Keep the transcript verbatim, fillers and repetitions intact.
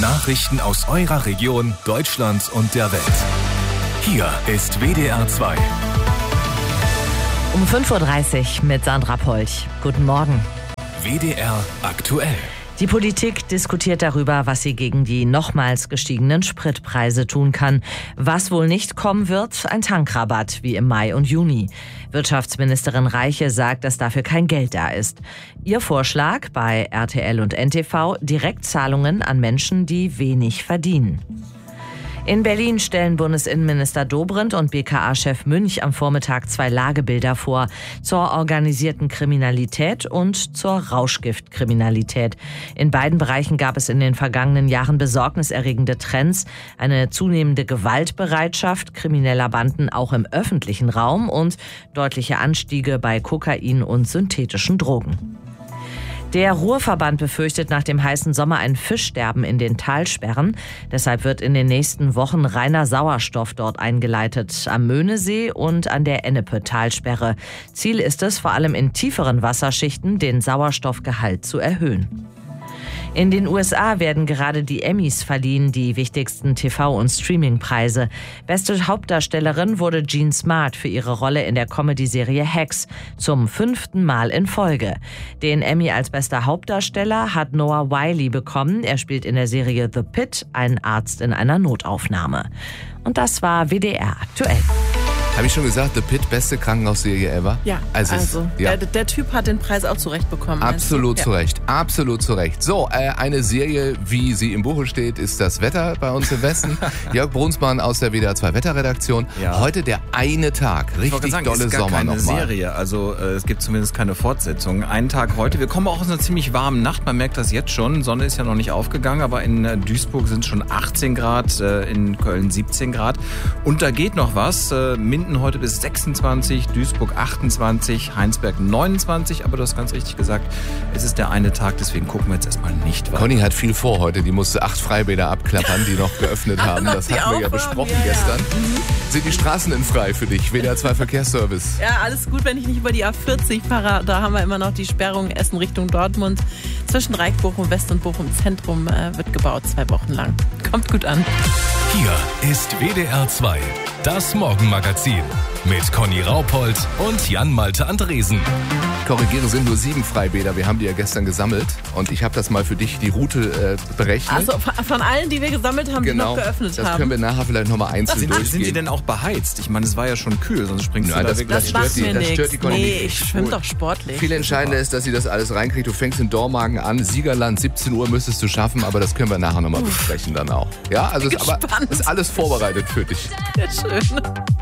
Nachrichten aus eurer Region, Deutschland und der Welt. Hier ist W D R zwei. Um fünf Uhr dreißig mit Sandra Polch. Guten Morgen. W D R aktuell. Die Politik diskutiert darüber, was sie gegen die nochmals gestiegenen Spritpreise tun kann. Was wohl nicht kommen wird, ein Tankrabatt wie im Mai und Juni. Wirtschaftsministerin Reiche sagt, dass dafür kein Geld da ist. Ihr Vorschlag bei R T L und N T V: Direktzahlungen an Menschen, die wenig verdienen. In Berlin stellen Bundesinnenminister Dobrindt und B K A-Chef Münch am Vormittag zwei Lagebilder vor zur organisierten Kriminalität und zur Rauschgiftkriminalität. In beiden Bereichen gab es in den vergangenen Jahren besorgniserregende Trends, eine zunehmende Gewaltbereitschaft krimineller Banden auch im öffentlichen Raum und deutliche Anstiege bei Kokain und synthetischen Drogen. Der Ruhrverband befürchtet nach dem heißen Sommer ein Fischsterben in den Talsperren. Deshalb wird in den nächsten Wochen reiner Sauerstoff dort eingeleitet, am Möhnesee und an der Ennepe-Talsperre. Ziel ist es, vor allem in tieferen Wasserschichten den Sauerstoffgehalt zu erhöhen. In den U S A werden gerade die Emmys verliehen, die wichtigsten T V- und Streamingpreise. Beste Hauptdarstellerin wurde Jean Smart für ihre Rolle in der Comedy-Serie Hacks, zum fünften Mal in Folge. Den Emmy als bester Hauptdarsteller hat Noah Wyle bekommen. Er spielt in der Serie The Pit einen Arzt in einer Notaufnahme. Und das war W D R aktuell. Habe ich schon gesagt, The Pit, beste Krankenhausserie ever? Ja, also, also ja. Der, der Typ hat den Preis auch zurecht bekommen. Absolut ja. zu Recht, absolut zu Recht. So, äh, eine Serie, wie sie im Buche steht, ist das Wetter bei uns im Westen. Jörg Brunsmann aus der W D R zwei Wetterredaktion. Ja. Heute der eine Tag, richtig sagen, dolle ist gar Sommer keine nochmal. Serie, also äh, es gibt zumindest keine Fortsetzung. Einen Tag heute, wir kommen auch aus einer ziemlich warmen Nacht, man merkt das jetzt schon. Sonne ist ja noch nicht aufgegangen, aber in äh, Duisburg sind es schon achtzehn Grad, äh, in Köln siebzehn Grad. Und da geht noch was, äh, Minden heute bis sechsundzwanzig, Duisburg achtundzwanzig, Heinsberg neunundzwanzig, aber du hast ganz richtig gesagt, es ist der eine Tag, deswegen gucken wir jetzt erstmal nicht weiter. Conny hat viel vor heute, die musste acht Freibäder abklappern, die noch geöffnet haben. Das hatten wir ja besprochen ja, gestern. Ja. Mhm. Sind die Straßen denn frei für dich? W D R zwei Verkehrsservice. Ja, alles gut, wenn ich nicht über die A vierzig fahre. Da haben wir immer noch die Sperrung Essen Richtung Dortmund. Zwischen Reik, Bochum West und Bochum Zentrum äh, wird gebaut, zwei Wochen lang. Kommt gut an. Hier ist W D R zwei, das Morgenmagazin mit Conny Raupold und Jan-Malte Andresen. Korrigiere, sind nur sieben Freibäder. Wir haben die ja gestern gesammelt und ich habe das mal für dich die Route äh, berechnet. Also von allen, die wir gesammelt haben, genau, die noch geöffnet das haben. Das können wir nachher vielleicht nochmal einzeln sind, durchgehen. Sind die denn auch beheizt? Ich meine, es war ja schon kühl, sonst springst Nein, du das, da weg. das, Das stört macht die, mir das nichts. stört die Conny Nee, nicht. ich schwimme doch sportlich. Viel entscheidender ist, dass sie das alles reinkriegt. Du fängst in Dormagen an, Siegerland, siebzehn Uhr müsstest du schaffen, aber das können wir nachher nochmal besprechen dann auch. Ja, also ist, aber ist alles vorbereitet für dich. Ja, schön.